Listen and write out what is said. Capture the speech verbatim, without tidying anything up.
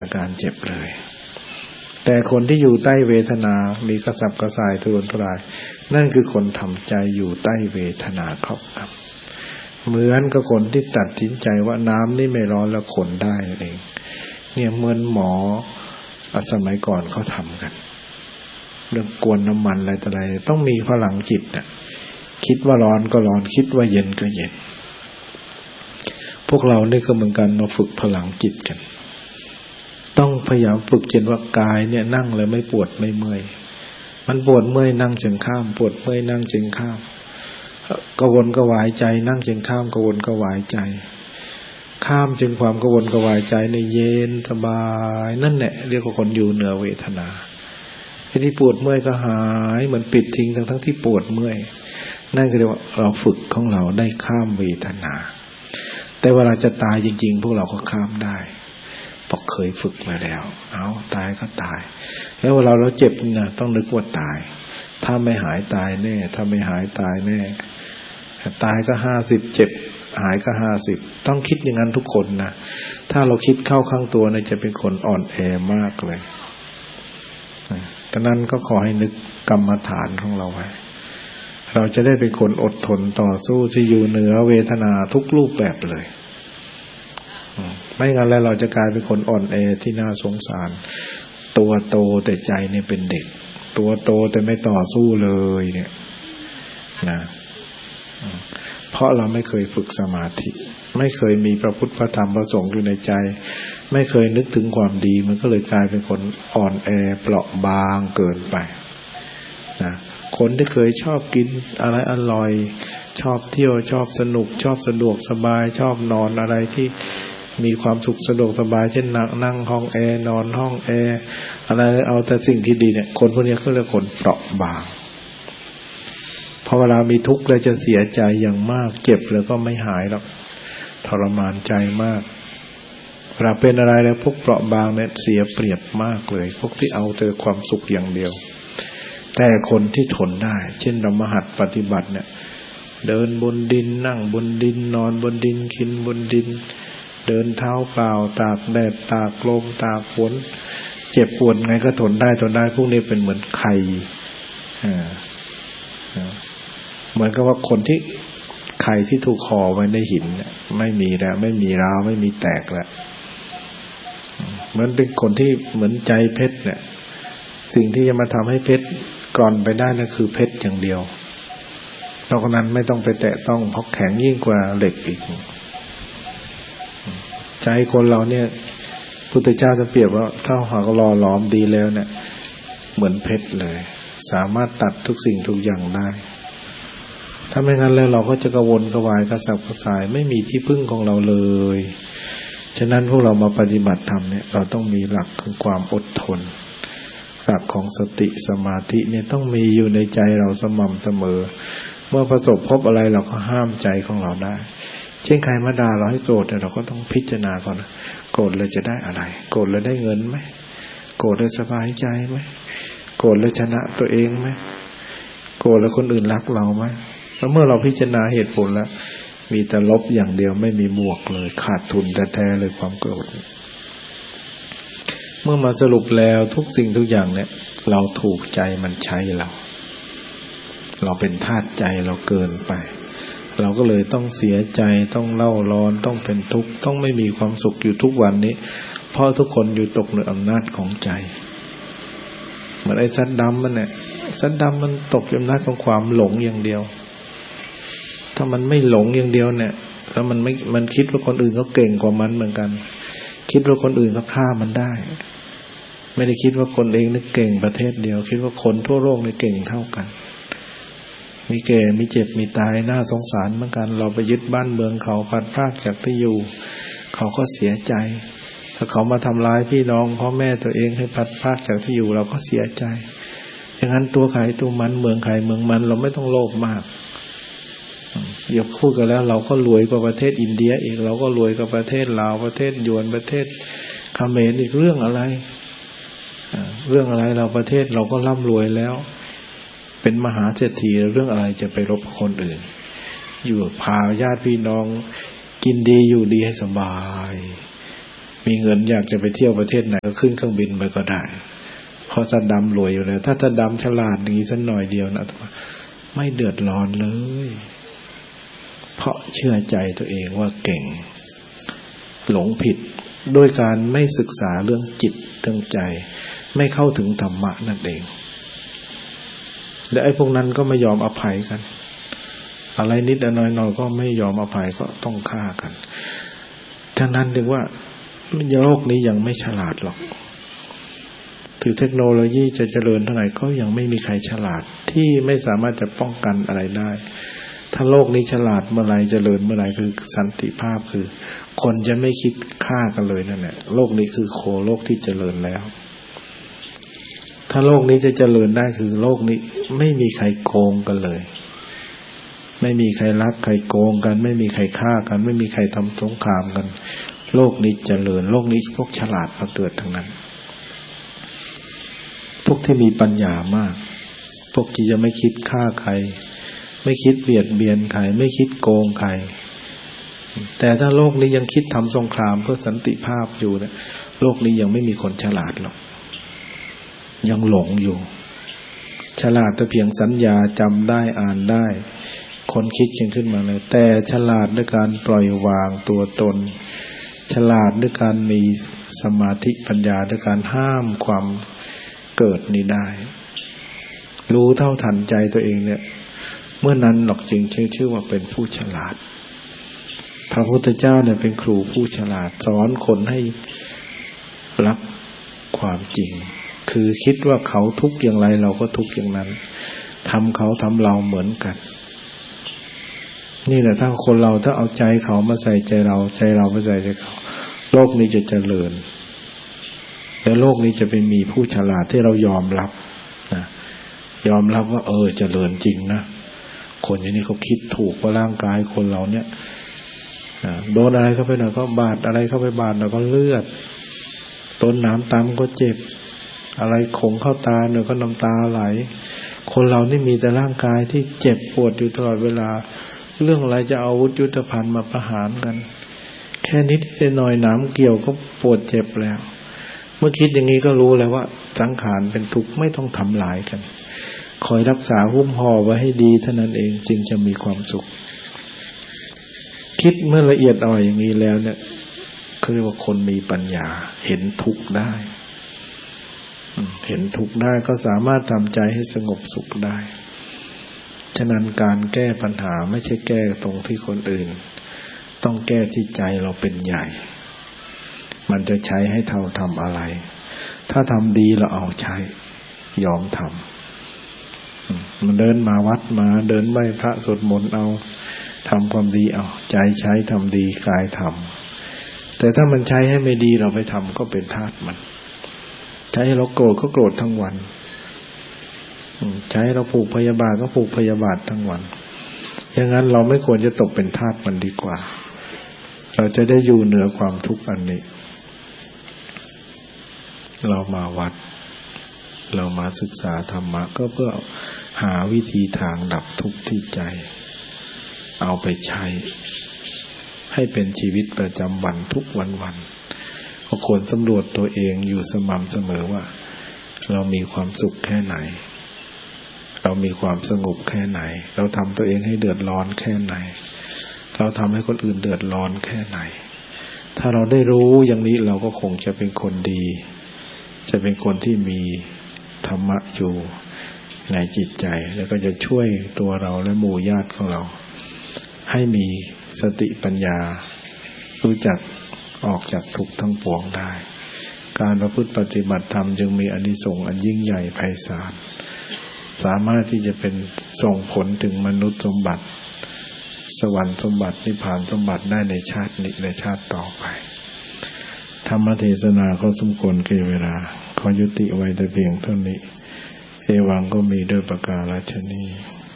อาการเจ็บเลยแต่คนที่อยู่ใต้เวทนามีกระสับกระส่ายทุรนทุรายนั่นคือคนทำใจอยู่ใต้เวทนาครอบงำเหมือนกับคนที่ตัดสินใจว่าน้ำนี่ไม่ร้อนแล้วคนได้เองเนี่ยเหมือนหมอสมัยก่อนเขาทำกันเรื่องกวนน้ำมันอะไรต่ออะไรต้องมีพลังจิตน่ะคิดว่าร้อนก็ร้อนคิดว่าเย็นก็เย็นพวกเราเนี่ยก็เหมือนกันมาฝึกพลังจิตกันต้องพยายามฝึกจนว่ากายเนี่ยนั่งแล้วไม่ปวดไม่เมื่อยมันปวดเมื่อยนั่งจึงข้ามปวดเมื่อยนั่งจึงข้ามกระวนกระวายใจนั่งจึงข้ามกระวนกระวายใจข้ามจึงความกระวนกระวายใจในเย็นสบายนั่นแหละเรียกว่าคนอยู่เหนือเวทนาที่ปวดเมื่อยก็หายเหมือนปิดทิ้งทั้งทั้งที่ปวดเมื่อยนั่นคือเรียกว่าเราฝึกของเราได้ข้ามเวทนาแต่เวลาจะตายจริงๆพวกเราก็ข้ามได้เพราะเคยฝึกมาแล้วเอาตายก็ตายแล้วเวลาเราเจ็บนี่นะต้องนึกว่าตายถ้าไม่หายตายแน่ถ้าไม่หายตายแน่ตายก็ห้าสิบเจ็บหายก็ห้าสิบต้องคิดอย่างนั้นทุกคนนะถ้าเราคิดเข้าข้างตัวเนี่ยจะเป็นคนอ่อนแอมากเลยดังนั้นก็ขอให้นึกกรรมฐานของเราไว้เราจะได้เป็นคนอดทนต่อสู้ที่อยู่เหนือเวทนาทุกรูปแบบเลยไม่งั้นแล้วเราจะกลายเป็นคนอ่อนแอที่น่าสงสารตัวโตแต่ใจเนี่ยเป็นเด็กตัวโตแต่ไม่ต่อสู้เลยเนี่ยนะเพราะเราไม่เคยฝึกสมาธิไม่เคยมีพระพุทธพระธรรมพระสงฆ์อยู่ในใจไม่เคยนึกถึงความดีมันก็เลยกลายเป็นคนอ่อนแอเปราะบางเกินไปนะคนที่เคยชอบกินอะไรอร่อยชอบเที่ยวชอบสนุกชอบสะดวกสบายชอบนอนอะไรที่มีความสุขสะดวกสบายเช่นนั่งนั่งห้องแอร์นอนห้องแอร์อะไรเอาแต่สิ่งที่ดีเนี่ยคนพวกนี้ก็เรียกคนเปราะบางพอเวลามีทุกข์แล้วจะเสียใจอย่างมากเจ็บแล้วก็ไม่หายหรอกทรมานใจมากเวลาเป็นอะไรแล้วพวกเปราะบางเนี่ยเสียเปรียบมากเลยพวกที่เอาแต่ความสุขอย่างเดียวแต่คนที่ทนได้เช่นเรามาหัดปฏิบัติเนี่ยเดินบนดินนั่งบนดินนอนบนดินกินบนดินเดินเท้าเปล่าตากแดดตากลมตากฝนเจ็บปวดไงก็ทนได้ทนได้พวกนี้เป็นเหมือนไข่อ่าเหมือนกับว่าคนที่ไข่ที่ถูกห่อไว้ในหินไม่มีแล้วไม่มีร้าวไม่มีแตกแล้วเหมือนเป็นคนที่เหมือนใจเพชรเนี่ยสิ่งที่จะมาทำให้เพชรกร่อนไปได้นั่นคือเพชรอย่างเดียวนอกนั้นไม่ต้องไปแตะต้องเพราะแข็งยิ่งกว่าเหล็กอีกใจคนเราเนี่ยพุทธเจ้าจะเปรียบว่าถ้าหากหล่อหลอมดีแล้วเนี่ยเหมือนเพชรเลยสามารถตัดทุกสิ่งทุกอย่างได้ถ้าไม่งั้นแล้วเราก็จะกระวนกระวายกระสับกระส่ายไม่มีที่พึ่งของเราเลยฉะนั้นพวกเรามาปฏิบัติธรรมเนี่ยเราต้องมีหลักคือความอดทนหลักของสติสมาธิเนี่ยต้องมีอยู่ในใจเราสม่ำเสมอเมื่อประสบพบอะไรเราก็ห้ามใจของเราได้เช่นใครมาด่าเราให้โกรธเนี่ยเราก็ต้องพิจารณาก่อนโกรธแล้วจะได้อะไรโกรธแล้วได้เงินไหมโกรธแล้วสบายใจไหมโกรธแล้วชนะตัวเองไหมโกรธแล้วคนอื่นรักเราไหมแล้วเมื่อเราพิจารณาเหตุผลแล้วมีแต่ลบอย่างเดียวไม่มีบวกเลยขาดทุนแท้ๆเลยความโกรธเมื่อมาสรุปแล้วทุกสิ่งทุกอย่างเนี่ยเราถูกใจมันใช้เราเราเป็นทาสใจเราเกินไปเราก็เลยต้องเสียใจต้องเล่าร้อนต้องเป็นทุกข์ต้องไม่มีความสุขอยู่ทุกวันนี้เพราะทุกคนอยู่ตกในอำนาจของใจเหมือนไอ้สัตว์ดำมันเนี่ยสัตว์ดำมันตกในอำนาจของความหลงอย่างเดียวถ้ามันไม่หลงอย่างเดียวเนี่ยแล้วมันไม่มันคิดว่าคนอื่นเขาเก่งกว่ามันเหมือนกันคิดว่าคนอื่นเขาฆ่ามันได้ไม่ได้คิดว่าคนเองนี่เก่งประเทศเดียวคิดว่าคนทั่วโลกนี่เก่งเท่ากันมีแก่มีเจ็บมีตายน่าสงสารเหมือนกันเราไปยึดบ้านเมืองเขาพัดพรากจากที่อยู่เขาก็เสียใจถ้าเขามาทำร้ายพี่น้องพ่อแม่ตัวเองให้พัดพรากจากที่อยู่เราก็เสียใจอย่างนั้นตัวใครตัวมันเมืองใครเมืองมันเราไม่ต้องโลภมากอย่าพูดกันแล้วเราก็รวยกว่าประเทศอินเดียอีกเราก็รวยกว่าประเทศลาวประเทศยวนประเทศเขมรอีกเรื่องอะไรเรื่องอะไรเราประเทศเราก็ร่ำรวยแล้วเป็นมหาเศรษฐีเรื่องอะไรจะไปรบคนอื่นอยู่พาญาติพี่น้องกินดีอยู่ดีให้สบายมีเงินอยากจะไปเที่ยวประเทศไหนก็ขึ้นเครื่องบินไปก็ได้เพราะซัดดัมรวยอยู่แล้วถ้าซัดดัมฉลาดอย่างนี้สักหน่อยเดียวนะไม่เดือดร้อนเลยเพราะเชื่อใจตัวเองว่าเก่งหลงผิดโดยการไม่ศึกษาเรื่องจิตเรื่องใจไม่เข้าถึงธรรมะนั่นเองและไอ้พวกนั้นก็ไม่ยอมอภัยกันอะไรนิดอะไรน้อยๆก็ไม่ยอมอภัยก็ต้องฆ่ากันฉะนั้นถึงว่าโลกนี้ยังไม่ฉลาดหรอกถึงเทคโนโลยีจะเจริญเท่าไหร่ก็ยังไม่มีใครฉลาดที่ไม่สามารถจะป้องกันอะไรได้ถ้าโลกนี้ฉลาดเมื่อไรเจริญเมื่อไรคือสันติภาพคือคนจะไม่คิดฆ่ากันเลยนั่นแหละโลกนี้คือโคโลกที่เจริญแล้วถ้าโลกนี้จะเจริญได้คือโลกนี้ไม่มีใครโกงกันเลยไม่มีใครรักใครโกงกันไม่มีใครฆ่ากันไม่มีใครทำสงครามกันโลกนี้เจริญโลกนี้พวกฉลาดมาเกิดทั้งนั้นพวกที่มีปัญญามากพวกที่จะไม่คิดฆ่าใครไม่คิดเบียดเบียนใครไม่คิดโกงใครแต่ถ้าโลกนี้ยังคิดทำสงครามเพื่อสันติภาพอยู่เนี่ยโลกนี้ยังไม่มีคนฉลาดหรอกยังหลงอยู่ฉลาดแต่เพียงสัญญาจำได้อ่านได้คนคิดขึ้นมาเลยแต่ฉลาดด้วยการปล่อยวางตัวตนฉลาดด้วยการมีสมาธิปัญญาด้วยการห้ามความเกิดนี้ได้รู้เท่าทันใจตัวเองเนี่ยเมื่อนั้นหรอกจึงชื่อชื่อว่าเป็นผู้ฉลาดพระพุทธเจ้าเนี่ยเป็นครูผู้ฉลาดสอนคนให้รักความจริงคือคิดว่าเขาทุกข์อย่างไรเราก็ทุกข์อย่างนั้นทำเขาทำเราเหมือนกันนี่แหละถ้าคนเราถ้าเอาใจเขามาใส่ใจเราใจเรามาใส่ใจเขาโลกนี้จะเจริญและโลกนี้จะเป็นมีผู้ฉลาดที่เรายอมรับนะยอมรับว่าเออเจริญจริงนะคนอย่างนี้เขาคิดถูกว่าร่างกายคนเราเนี่ยโดนอะไรเข้าไปหน่อยก็บาดอะไรเข้าไปบาดหน่อยก็เลือดต้นน้ำตำก็เจ็บอะไรขงเข้าตาหน่อยก็น้ำตาไหลคนเรานี่มีแต่ร่างกายที่เจ็บปวดอยู่ตลอดเวลาเรื่องอะไรจะเอาอาวุธยุทโธภัณฑ์มาประหารกันแค่นิดหน่อยน้ำเกี่ยวก็ปวดเจ็บแล้วเมื่อคิดอย่างนี้ก็รู้แล้วว่าสังขารเป็นทุกข์ไม่ต้องทำลายกันคอยรักษาหุ้มห่อไว้ให้ดีเท่านั้นเองจึงจะมีความสุขคิดเมื่อละเอียดอ่อยอย่างนี้แล้วเนี่ยเขาเรียกว่าคนมีปัญญาเห็นทุกข์ได้เห็นทุกข์ได้ก็สามารถทำใจให้สงบสุขได้ฉะนั้นการแก้ปัญหาไม่ใช่แก้ตรงที่คนอื่นต้องแก้ที่ใจเราเป็นใหญ่มันจะใช้ให้เท่าทำอะไรถ้าทำดีเราเอาใช้ยอมทำมันเดินมาวัดมาเดินไหว้พระสวดมนต์เอาทำความดีเอาใจใช้ทำดีกายทำแต่ถ้ามันใช้ให้ไม่ดีเราไปทำก็เป็นทาสมันใช้ให้เราโกรธก็โกรธทั้งวันใช้ให้เราผูกพยาบาทก็ผูกพยาบาททั้งวันอย่างนั้นเราไม่ควรจะตกเป็นทาสมันดีกว่าเราจะได้อยู่เหนือความทุกข์อันนี้เรามาวัดเรามาศึกษาธรรมะก็เพื่อหาวิธีทางดับทุกข์ที่ใจเอาไปใช้ให้เป็นชีวิตประจำวันทุกวันวันก็ควรสำรวจตัวเองอยู่สม่ำเสมอว่าเรามีความสุขแค่ไหนเรามีความสงบแค่ไหนเราทำตัวเองให้เดือดร้อนแค่ไหนเราทำให้คนอื่นเดือดร้อนแค่ไหนถ้าเราได้รู้อย่างนี้เราก็คงจะเป็นคนดีจะเป็นคนที่มีธรรมะอยู่ในจิตใจแล้วก็จะช่วยตัวเราและหมู่ญาติของเราให้มีสติปัญญารู้จักออกจากทุกข์ทั้งปวงได้การประพฤติปฏิบัติธรรมจึงมีอานิสงส์อันยิ่งใหญ่ไพศาลสามารถที่จะเป็นส่งผลถึงมนุษย์สมบัติสวรรค์สมบัตินิพพานสมบัติได้ในชาตินี้และชาติต่อไปธรรมเทศนาก็สมควรแก่เวลาขอยุติไว้แต่เพียงเท่านี้เอวังก็มีด้วยประการฉะนี้